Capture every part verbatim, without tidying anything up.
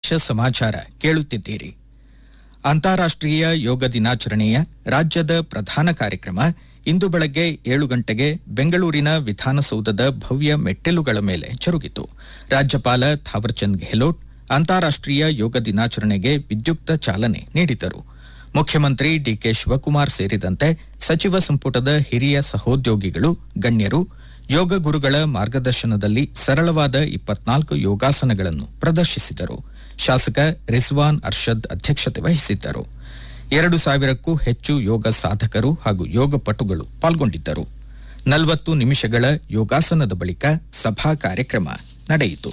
ಪ್ರದೇಶ ಸಮಾಚಾರ ಕೇಳುತ್ತಿದ್ದೀರಿ. ಅಂತಾರಾಷ್ಟ್ರೀಯ ಯೋಗ ದಿನಾಚರಣೆಯ ರಾಜ್ಯದ ಪ್ರಧಾನ ಕಾರ್ಯಕ್ರಮ ಇಂದು ಬೆಳಗ್ಗೆ ಏಳು ಗಂಟೆಗೆ ಬೆಂಗಳೂರಿನ ವಿಧಾನಸೌಧದ ಭವ್ಯ ಮೆಟ್ಟಿಲುಗಳ ಮೇಲೆ ಜರುಗಿತು. ರಾಜ್ಯಪಾಲ ಥಾವರ್ಚಂದ್ ಗೆಹ್ಲೋಟ್ ಅಂತಾರಾಷ್ಟ್ರೀಯ ಯೋಗ ದಿನಾಚರಣೆಗೆ ವಿದ್ಯುಕ್ತ ಚಾಲನೆ ನೀಡಿದರು. ಮುಖ್ಯಮಂತ್ರಿ ಡಿಕೆ ಶಿವಕುಮಾರ್ ಸೇರಿದಂತೆ ಸಚಿವ ಸಂಪುಟದ ಹಿರಿಯ ಸಹೋದ್ಯೋಗಿಗಳು, ಗಣ್ಯರು ಯೋಗ ಗುರುಗಳ ಮಾರ್ಗದರ್ಶನದಲ್ಲಿ ಸರಳವಾದ ಇಪ್ಪತ್ನಾಲ್ಕು ಯೋಗಾಸನಗಳನ್ನು ಪ್ರದರ್ಶಿಸಿದರು. ಶಾಸಕ ರಿಜ್ವಾನ್ ಅರ್ಷದ್ ಅಧ್ಯಕ್ಷತೆ ವಹಿಸಿದ್ದರು. ಎರಡು ಸಾವಿರಕ್ಕೂ ಹೆಚ್ಚು ಯೋಗ ಸಾಧಕರು ಹಾಗೂ ಯೋಗ ಪಟುಗಳು ಪಾಲ್ಗೊಂಡಿದ್ದರು. ನಲವತ್ತು ನಿಮಿಷಗಳ ಯೋಗಾಸನದ ಬಳಿಕ ಸಭಾ ಕಾರ್ಯಕ್ರಮ ನಡೆಯಿತು.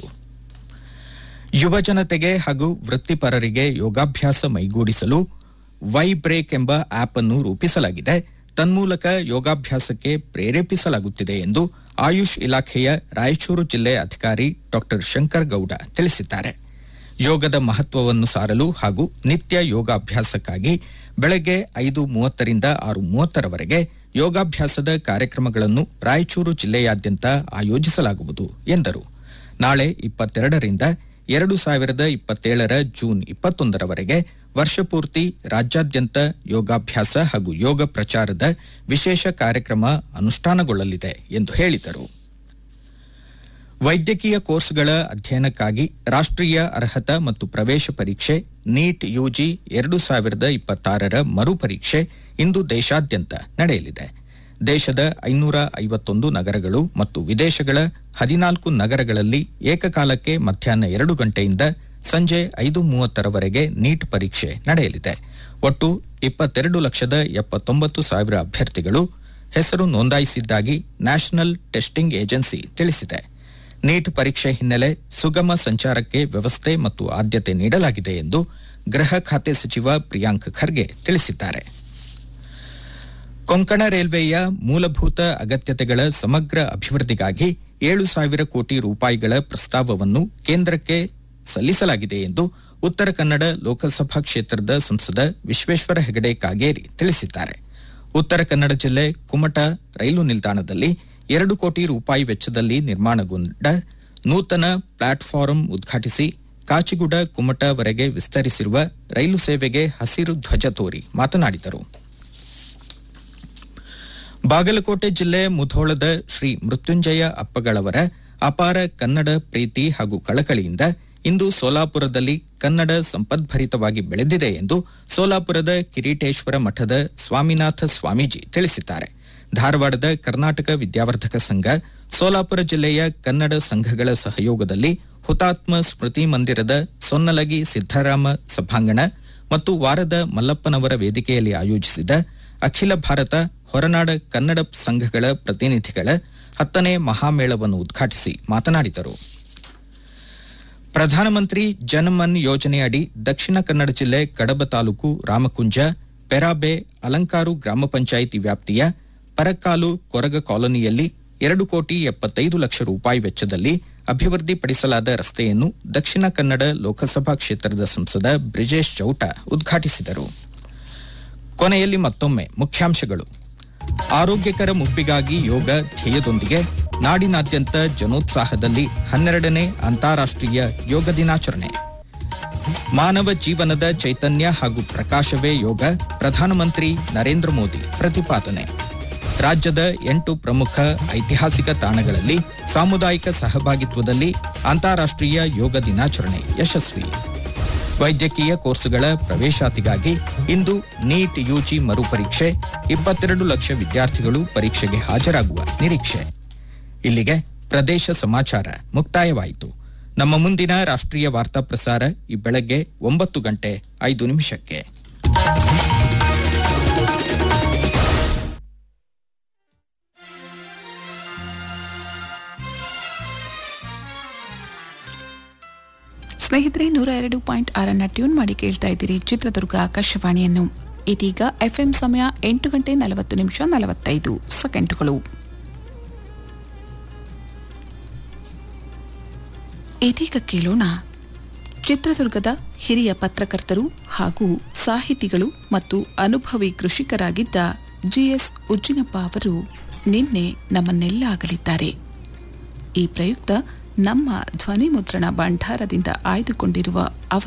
ಯುವಜನತೆಗೆ ಹಾಗೂ ವೃತ್ತಿಪರರಿಗೆ ಯೋಗಾಭ್ಯಾಸ ಮೈಗೂಡಿಸಲು ವೈ ಬ್ರೇಕ್ ಎಂಬ ಆಪ್ ಅನ್ನು ರೂಪಿಸಲಾಗಿದೆ. ತನ್ಮೂಲಕ ಯೋಗಾಭ್ಯಾಸಕ್ಕೆ ಪ್ರೇರೇಪಿಸಲಾಗುತ್ತಿದೆ ಎಂದು ಆಯುಷ್ ಇಲಾಖೆಯ ರಾಯಚೂರು ಜಿಲ್ಲೆ ಅಧಿಕಾರಿ ಡಾ ಶಂಕರ್ ಗೌಡ ತಿಳಿಸಿದ್ದಾರೆ. ಯೋಗದ ಮಹತ್ವವನ್ನು ಸಾರಲು ಹಾಗೂ ನಿತ್ಯ ಯೋಗಾಭ್ಯಾಸಕ್ಕಾಗಿ ಬೆಳಗ್ಗೆ ಐದು ಮೂವತ್ತರಿಂದ ಆರು ಮೂವತ್ತರವರೆಗೆ ಯೋಗಾಭ್ಯಾಸದ ಕಾರ್ಯಕ್ರಮಗಳನ್ನು ರಾಯಚೂರು ಜಿಲ್ಲೆಯಾದ್ಯಂತ ಆಯೋಜಿಸಲಾಗುವುದು ಎಂದರು. ನಾಳೆ ಇಪ್ಪತ್ತೆರಡರಿಂದ ಎರಡು ಸಾವಿರದ ಇಪ್ಪತ್ತೇಳರ ಜೂನ್ ಇಪ್ಪತ್ತೊಂದರವರೆಗೆ ವರ್ಷಪೂರ್ತಿ ರಾಜ್ಯಾದ್ಯಂತ ಯೋಗಾಭ್ಯಾಸ ಹಾಗೂ ಯೋಗ ಪ್ರಚಾರದ ವಿಶೇಷ ಕಾರ್ಯಕ್ರಮ ಅನುಷ್ಠಾನಗೊಳ್ಳಲಿದೆ ಎಂದು ಹೇಳಿದರು. ವೈದ್ಯಕೀಯ ಕೋರ್ಸ್ಗಳ ಅಧ್ಯಯನಕ್ಕಾಗಿ ರಾಷ್ಟ್ರೀಯ ಅರ್ಹತಾ ಮತ್ತು ಪ್ರವೇಶ ಪರೀಕ್ಷೆ ನೀಟ್ ಯುಜಿ ಎರಡು ಸಾವಿರದ ಇಪ್ಪತ್ತಾರರ ಮರುಪರೀಕ್ಷೆ ಇಂದು ದೇಶಾದ್ಯಂತ ನಡೆಯಲಿದೆ. ದೇಶದ ಐನೂರ ಐವತ್ತೊಂದು ನಗರಗಳು ಮತ್ತು ವಿದೇಶಗಳ ಹದಿನಾಲ್ಕು ನಗರಗಳಲ್ಲಿ ಏಕಕಾಲಕ್ಕೆ ಮಧ್ಯಾಹ್ನ ಎರಡು ಗಂಟೆಯಿಂದ ಸಂಜೆ ಐದು ಮೂವತ್ತರವರೆಗೆ ನೀಟ್ ಪರೀಕ್ಷೆ ನಡೆಯಲಿದೆ. ಒಟ್ಟು ಇಪ್ಪತ್ತೆರಡು ಲಕ್ಷದ ಎಪ್ಪತ್ತೊಂಬತ್ತು ಸಾವಿರ ಅಭ್ಯರ್ಥಿಗಳು ಹೆಸರು ನೋಂದಾಯಿಸಿದ್ದಾಗಿ ನ್ಯಾಷನಲ್ ಟೆಸ್ಟಿಂಗ್ ಏಜೆನ್ಸಿ ತಿಳಿಸಿದೆ. ನೀಟ್ ಪರೀಕ್ಷೆ ಹಿನ್ನೆಲೆ ಸುಗಮ ಸಂಚಾರಕ್ಕೆ ವ್ಯವಸ್ಥೆ ಮತ್ತು ಆದ್ಯತೆ ನೀಡಲಾಗಿದೆ ಎಂದು ಗೃಹ ಖಾತೆ ಸಚಿವ ಪ್ರಿಯಾಂಕ್ ಖರ್ಗೆ ತಿಳಿಸಿದ್ದಾರೆ. ಕೊಂಕಣ ರೈಲ್ವೆಯ ಮೂಲಭೂತ ಅಗತ್ಯತೆಗಳ ಸಮಗ್ರ ಅಭಿವೃದ್ಧಿಗಾಗಿ ಏಳು ಸಾವಿರ ಕೋಟಿ ರೂಪಾಯಿಗಳ ಪ್ರಸ್ತಾವವನ್ನು ಕೇಂದ್ರಕ್ಕೆ ಸಲ್ಲಿಸಲಾಗಿದೆ ಎಂದು ಉತ್ತರ ಕನ್ನಡ ಲೋಕಸಭಾ ಕ್ಷೇತ್ರದ ಸಂಸದ ವಿಶ್ವೇಶ್ವರ ಹೆಗಡೆ ಕಾಗೇರಿ ತಿಳಿಸಿದ್ದಾರೆ. ಉತ್ತರ ಕನ್ನಡ ಜಿಲ್ಲೆ ಕುಮಟಾ ರೈಲು ನಿಲ್ದಾಣದಲ್ಲಿ ಎರಡು ಕೋಟಿ ರೂಪಾಯಿ ವೆಚ್ಚದಲ್ಲಿ ನಿರ್ಮಾಣಗೊಂಡ ನೂತನ ಪ್ಲಾಟ್ಫಾರಂ ಉದ್ಘಾಟಿಸಿ ಕಾಚಿಗುಡ ಕುಮಟಾವರೆಗೆ ವಿಸ್ತರಿಸಿರುವ ರೈಲು ಸೇವೆಗೆ ಹಸಿರು ಧ್ವಜ ತೋರಿ ಮಾತನಾಡಿದರು. ಬಾಗಲಕೋಟೆ ಜಿಲ್ಲೆ ಮುಧೋಳದ ಶ್ರೀ ಮೃತ್ಯುಂಜಯ ಅಪ್ಪಗಳವರ ಅಪಾರ ಕನ್ನಡ ಪ್ರೀತಿ ಹಾಗೂ ಕಳಕಳಿಯಿಂದ ಇಂದು ಸೋಲಾಪುರದಲ್ಲಿ ಕನ್ನಡ ಸಂಪದ್ಭರಿತವಾಗಿ ಬೆಳೆದಿದೆ ಎಂದು ಸೋಲಾಪುರದ ಕಿರೀಟೇಶ್ವರ ಮಠದ ಸ್ವಾಮಿನಾಥ ಸ್ವಾಮೀಜಿ ತಿಳಿಸಿದ್ದಾರೆ. ಧಾರವಾಡದ ಕರ್ನಾಟಕ ವಿದ್ಯಾವರ್ಧಕ ಸಂಘ, ಸೋಲಾಪುರ ಜಿಲ್ಲೆಯ ಕನ್ನಡ ಸಂಘಗಳ ಸಹಯೋಗದಲ್ಲಿ ಹುತಾತ್ಮ ಸ್ಮೃತಿ ಮಂದಿರದ ಸೊನ್ನಲಗಿ ಸಿದ್ದರಾಮ ಸಭಾಂಗಣ ಮತ್ತು ವಾರದ ಮಲ್ಲಪ್ಪನವರ ವೇದಿಕೆಯಲ್ಲಿ ಆಯೋಜಿಸಿದ ಅಖಿಲ ಭಾರತ ಹೊರನಾಡ ಕನ್ನಡ ಸಂಘಗಳ ಪ್ರತಿನಿಧಿಗಳ ಹತ್ತನೇ ಮಹಾಮೇಳವನ್ನು ಉದ್ಘಾಟಿಸಿ ಮಾತನಾಡಿದರು. ಪ್ರಧಾನಮಂತ್ರಿ ಜನಮನ್ ಯೋಜನೆಯಡಿ ದಕ್ಷಿಣ ಕನ್ನಡ ಜಿಲ್ಲೆ ಕಡಬ ತಾಲೂಕು ರಾಮಕುಂಜ, ಪೆರಾಬೆ, ಅಲಂಕಾರು ಗ್ರಾಮ ಪಂಚಾಯಿತಿ ವ್ಯಾಪ್ತಿಯ ಪರಕಾಲು ಕೊರಗ ಕಾಲೋನಿಯಲ್ಲಿ ಎರಡು ಕೋಟಿ ಎಪ್ಪತ್ತೈದು ಲಕ್ಷ ರೂಪಾಯಿ ವೆಚ್ಚದಲ್ಲಿ ಅಭಿವೃದ್ಧಿಪಡಿಸಲಾದ ರಸ್ತೆಯನ್ನು ದಕ್ಷಿಣ ಕನ್ನಡ ಲೋಕಸಭಾ ಕ್ಷೇತ್ರದ ಸಂಸದ ಬ್ರಿಜೇಶ್ ಚೌಟ ಉದ್ಘಾಟಿಸಿದರು. ಕೊನೆಯಲ್ಲಿ ಮತ್ತೊಮ್ಮೆ ಮುಖ್ಯಾಂಶಗಳು. ಆರೋಗ್ಯಕರ ಮುಪ್ಪಿಗಾಗಿ ಯೋಗ ಧ್ಯೇಯದೊಂದಿಗೆ ನಾಡಿನಾದ್ಯಂತ ಜನೋತ್ಸಾಹದಲ್ಲಿ ಹನ್ನೆರಡನೇ ಅಂತಾರಾಷ್ಟ್ರೀಯ ಯೋಗ ದಿನಾಚರಣೆ. ಮಾನವ ಜೀವನದ ಚೈತನ್ಯ ಹಾಗೂ ಪ್ರಕಾಶವೇ ಯೋಗ, ಪ್ರಧಾನಮಂತ್ರಿ ನರೇಂದ್ರ ಮೋದಿ ಪ್ರತಿಪಾದನೆ. ರಾಜ್ಯದ ಎಂಟು ಪ್ರಮುಖ ಐತಿಹಾಸಿಕ ತಾಣಗಳಲ್ಲಿ ಸಾಮುದಾಯಿಕ ಸಹಭಾಗಿತ್ವದಲ್ಲಿ ಅಂತಾರಾಷ್ಟ್ರೀಯ ಯೋಗ ದಿನಾಚರಣೆ ಯಶಸ್ವಿ. ವೈದ್ಯಕೀಯ ಕೋರ್ಸುಗಳ ಪ್ರವೇಶಾತಿಗಾಗಿ ಇಂದು ನೀಟ್ ಯುಜಿ ಮರುಪರೀಕ್ಷೆ, ಇಪ್ಪತ್ತೆರಡು ಲಕ್ಷ ವಿದ್ಯಾರ್ಥಿಗಳು ಪರೀಕ್ಷೆಗೆ ಹಾಜರಾಗುವ ನಿರೀಕ್ಷೆ. ಇಲ್ಲಿಗೆ ಪ್ರದೇಶ ಸಮಾಚಾರ ಮುಕ್ತಾಯವಾಯಿತು. ನಮ್ಮ ಮುಂದಿನ ರಾಷ್ಟ್ರೀಯ ವಾರ್ತಾ ಪ್ರಸಾರ ಈ ಬೆಳಗ್ಗೆ ಒಂಬತ್ತು ಗಂಟೆ ಐದು ನಿಮಿಷಕ್ಕೆ. ಸ್ನೇಹಿತರೆ, ನೂರ ಎರಡು ಪಾಯಿಂಟ್ ಆರನ್ನ ಟ್ಯೂನ್ ಮಾಡಿ ಕೇಳ್ತಾ ಇದ್ದೀರಿ ಚಿತ್ರದುರ್ಗ ಆಕಾಶವಾಣಿಯನ್ನು. ಇದೀಗ ಎಫ್ಎಂ ಸಮಯ ಎಂಟು ಗಂಟೆ ನಲವತ್ತು ನಿಮಿಷ ನಲವತ್ತೈದು ಸೆಕೆಂಡುಗಳು. ಇದೀಗ ಕೇಳೋಣ ಚಿತ್ರದುರ್ಗದ ಹಿರಿಯ ಪತ್ರಕರ್ತರು ಹಾಗೂ ಸಾಹಿತಿಗಳು ಮತ್ತು ಅನುಭವಿ ಕೃಷಿಕರಾಗಿದ್ದ ಜಿಎಸ್ ಉಜ್ಜಿನಪ್ಪ ಅವರು ನಿನ್ನೆ ನಮ್ಮನ್ನೆಲ್ಲ ಆಗಲಿದ್ದಾರೆ. ಈ ಪ್ರಯುಕ್ತ ನಮ್ಮ ಧ್ವನಿ ಮುದ್ರಣ ಭಂಡಾರದಿಂದ ಆಯ್ದುಕೊಂಡಿರುವ ಅವರ